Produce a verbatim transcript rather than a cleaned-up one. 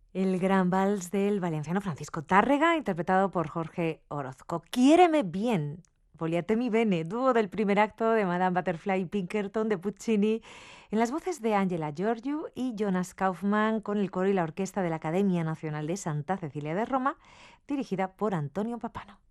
El gran vals del valenciano Francisco Tárrega, interpretado por Jorge Orozco. Quiéreme bien, Vogliate mi bene, dúo del primer acto de Madame Butterfly y Pinkerton de Puccini, en las voces de Angela Giorgiou y Jonas Kaufmann, con el coro y la orquesta de la Academia Nacional de Santa Cecilia de Roma, dirigida por Antonio Papano.